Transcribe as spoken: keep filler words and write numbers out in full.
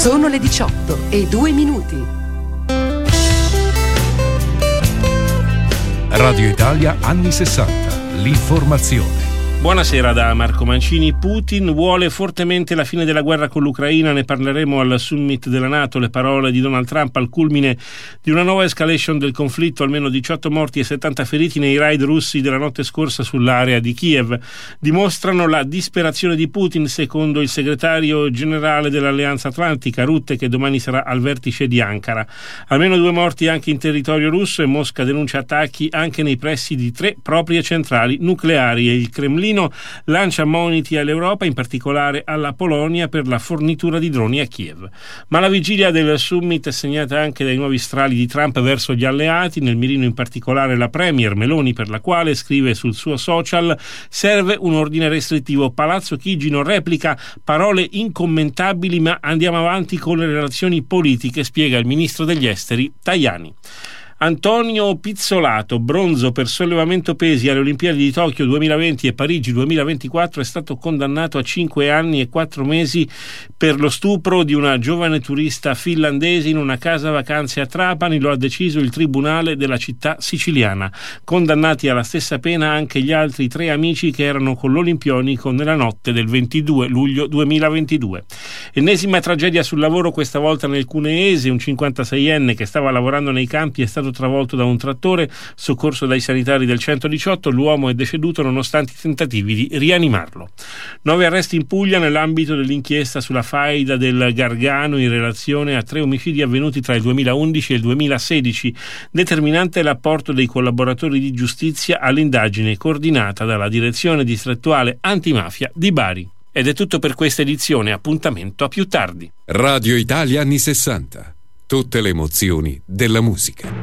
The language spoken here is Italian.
Sono le diciotto e due minuti. Radio Italia anni sessanta. L'informazione. Buonasera da Marco Mancini. Putin vuole fortemente la fine della guerra con l'Ucraina, ne parleremo al summit della NATO. Le parole di Donald Trump al culmine di una nuova escalation del conflitto, almeno diciotto morti e settanta feriti nei raid russi della notte scorsa sull'area di Kiev, dimostrano la disperazione di Putin, secondo il segretario generale dell'Alleanza Atlantica, Rutte, che domani sarà al vertice di Ankara. Almeno due morti anche in territorio russo e Mosca denuncia attacchi anche nei pressi di tre proprie centrali nucleari e il Cremlino lancia moniti all'Europa, in particolare alla Polonia, per la fornitura di droni a Kiev. Ma la vigilia del summit è segnata anche dai nuovi strali di Trump verso gli alleati, nel mirino in particolare la premier Meloni, per la quale, scrive sul suo social, serve un ordine restrittivo. Palazzo Chigi non replica: parole incommentabili, ma andiamo avanti con le relazioni politiche, spiega il ministro degli esteri Tajani. Antonio Pizzolato, bronzo per sollevamento pesi alle Olimpiadi di Tokyo duemilaventi e Parigi duemilaventiquattro, è stato condannato a cinque anni e quattro mesi per lo stupro di una giovane turista finlandese in una casa vacanze a Trapani. Lo ha deciso il tribunale della città siciliana. Condannati alla stessa pena anche gli altri tre amici che erano con l'Olimpionico nella notte del ventidue luglio duemilaventidue. Ennesima tragedia sul lavoro, questa volta nel Cuneese. Un cinquantaseienne che stava lavorando nei campi è stato travolto da un trattore, soccorso dai sanitari del centodiciotto. L'uomo è deceduto nonostante i tentativi di rianimarlo. Nove arresti in Puglia nell'ambito dell'inchiesta sulla faida del Gargano in relazione a tre omicidi avvenuti tra il duemilaundici e il duemilasedici. Determinante l'apporto dei collaboratori di giustizia all'indagine coordinata dalla Direzione Distrettuale Antimafia di Bari. Ed è tutto per questa edizione. Appuntamento a più tardi. Radio Italia anni sessanta. Tutte le emozioni della musica.